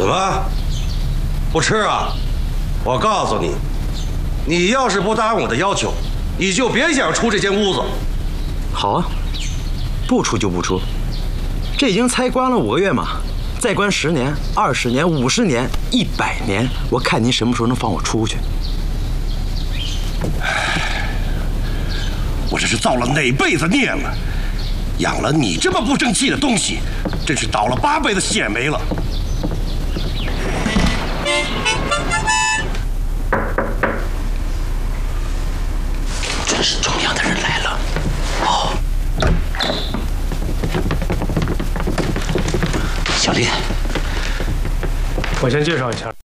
怎么不吃啊？我告诉你，你要是不答应我的要求，你就别想出这间屋子。 好啊，不出就不出。这已经才关了5个月嘛，再关10年、20年、50年、100年，我看您什么时候能放我出去。 我这是造了哪辈子孽了？养了你这么不争气的东西，真是倒了8辈子血霉了。 真是重要的人来了。哦，小丽， 我先介绍一下，